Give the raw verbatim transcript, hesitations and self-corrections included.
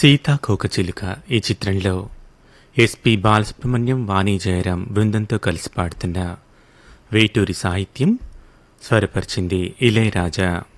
సీతాకోకచిలుక ఈ చిత్రంలో ఎస్పి బాలసుబ్రహ్మణ్యం, వాణి జయరాం బృందంతో కలిసి పాడుతున్న వేటూరి సాహిత్యం, స్వరపరిచింది ఇళయరాజా.